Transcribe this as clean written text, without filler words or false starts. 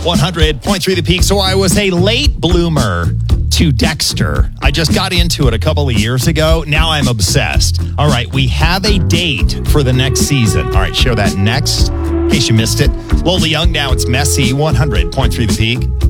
100.3 The Peak. So I was a late bloomer to Dexter. I just got into it a couple of years ago. Now I'm obsessed. All right, we have a date for the next season. All right, share that next, in case you missed it. Lola Young, now it's Messy, 100.3 The Peak.